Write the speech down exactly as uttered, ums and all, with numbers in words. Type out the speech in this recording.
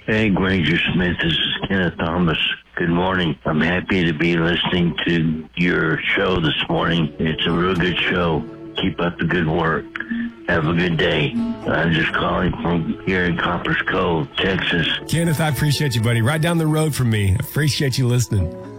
Hey, Granger Smith, this is Kenneth Thomas. Good morning. I'm happy to be listening to your show this morning. It's a real good show. Keep up the good work. Have a good day. I'm just calling from here in Coppers Cove, Texas. Kenneth, I appreciate you, buddy. Right down the road from me. I appreciate you listening.